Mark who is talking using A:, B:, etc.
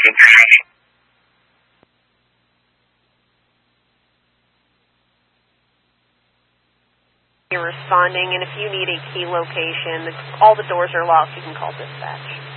A: You're responding, and if you need a key location, all the doors are locked. You can call dispatch.